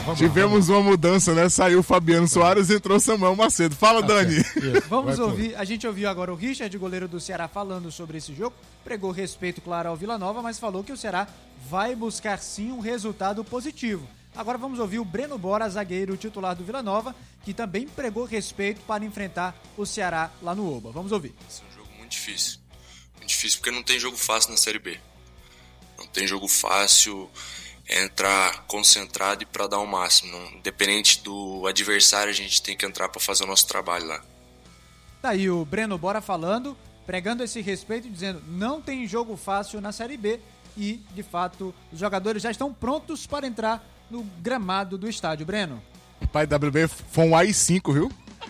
Tivemos uma mudança, né? Saiu o Fabiano Soares e entrou Samuel Macedo. Fala, Dani. Vamos ouvir. A gente ouviu agora o Richard, goleiro do Ceará, falando sobre esse jogo. Pregou respeito, claro, ao Vila Nova, mas falou que o Ceará vai buscar sim um resultado positivo. Agora vamos ouvir o Breno Bora, zagueiro titular do Vila Nova, que também pregou respeito para enfrentar o Ceará lá no Oba. Vamos ouvir. Esse é um jogo muito difícil. Muito difícil porque não tem jogo fácil na Série B. Não tem jogo fácil, entrar concentrado e para dar o máximo. Não, independente do adversário, a gente tem que entrar para fazer o nosso trabalho lá. Tá aí o Breno Bora falando, pregando esse respeito, dizendo não tem jogo fácil na Série B e, de fato, os jogadores já estão prontos para entrar no gramado do estádio. Breno. O pai da WB foi um AI-5, viu?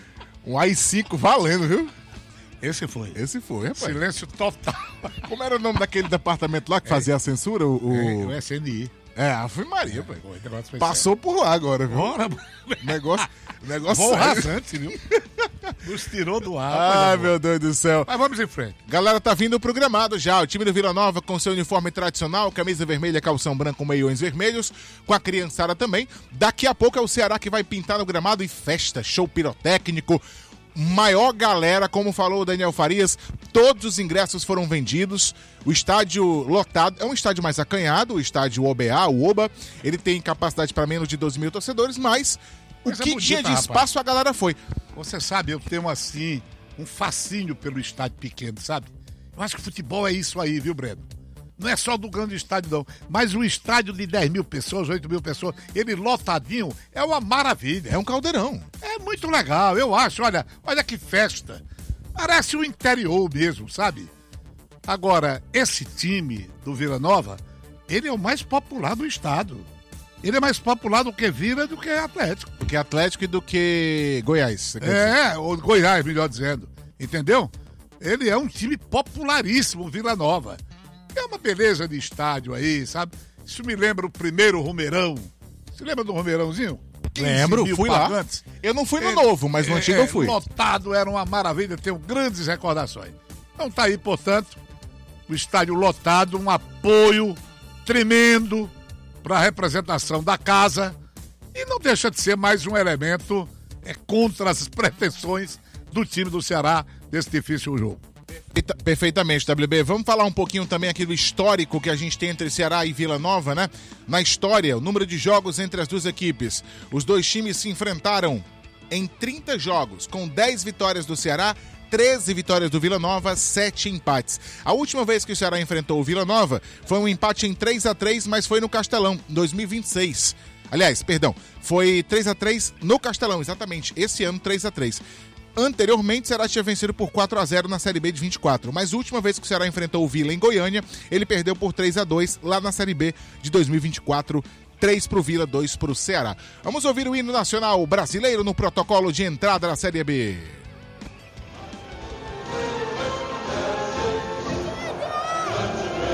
Um AI-5 valendo, viu? Esse foi, rapaz. Silêncio total. Como era o nome daquele departamento lá que fazia a censura? O SNI. Ave Maria, pai. Passou por lá agora, viu? Bora, negócio bom rasante, viu? Nos tirou do ar. Ai, meu Deus do céu. Mas vamos em frente. Galera, tá vindo pro gramado já. O time do Vila Nova com seu uniforme tradicional, camisa vermelha, calção branco, meiões vermelhos, com a criançada também. Daqui a pouco é o Ceará que vai pintar no gramado e festa, show pirotécnico. Maior galera, como falou o Daniel Farias, todos os ingressos foram vendidos, o estádio lotado, é um estádio mais acanhado, o estádio OBA, o OBA, ele tem capacidade para menos de 12 mil torcedores, mas o que tinha de espaço, a galera foi. Você sabe, eu tenho assim, um fascínio pelo estádio pequeno, sabe? Eu acho que futebol é isso aí, viu, Breno? Não é só do grande estádio, não. Mas um estádio de 10 mil pessoas, 8 mil pessoas, ele lotadinho, é uma maravilha. É um caldeirão. É muito legal, eu acho. Olha que festa. Parece o interior mesmo, sabe? Agora, esse time do Vila Nova, ele é o mais popular do estado. Ele é mais popular do que Vila do que Atlético. Do que Atlético e do que Goiás. Ou Goiás, melhor dizendo. Entendeu? Ele é um time popularíssimo, Vila Nova. É uma beleza de estádio aí, sabe? Isso me lembra o primeiro Romeirão. Você lembra do Romeirãozinho? Lembro, fui pagantes. Lá. Eu não fui no novo, mas no antigo eu fui. Lotado, era uma maravilha, tenho grandes recordações. Então tá aí, portanto, o estádio lotado, um apoio tremendo para a representação da casa e não deixa de ser mais um elemento contra as pretensões do time do Ceará nesse difícil jogo. Perfeitamente, WB. Vamos falar um pouquinho também aqui do histórico que a gente tem entre Ceará e Vila Nova, né? Na história, o número de jogos entre as duas equipes. Os dois times se enfrentaram em 30 jogos, com 10 vitórias do Ceará, 13 vitórias do Vila Nova, 7 empates. A última vez que o Ceará enfrentou o Vila Nova foi um empate em 3-3, mas foi no Castelão, em 2026. Aliás, perdão, foi 3-3 no Castelão, exatamente, esse ano 3-3. Anteriormente, o Ceará tinha vencido por 4-0 na Série B de 24, mas a última vez que o Ceará enfrentou o Vila em Goiânia, ele perdeu por 3-2 lá na Série B de 2024, 3 pro Vila, 2 pro Ceará. Vamos ouvir o hino nacional brasileiro no protocolo de entrada na Série B.